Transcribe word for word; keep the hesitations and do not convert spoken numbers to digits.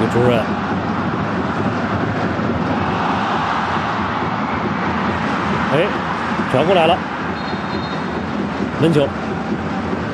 主任。哎，传过来了，门球。